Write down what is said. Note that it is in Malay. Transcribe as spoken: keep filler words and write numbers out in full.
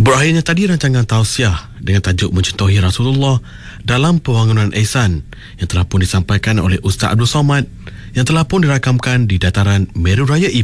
Berakhirnya tadi rancangan tausiah dengan tajuk Mencontohi Rasulullah dalam Pembangunan Ihsan yang telah pun disampaikan oleh Ustaz Abdul Somad, yang telah pun dirakamkan di dataran Meru Raya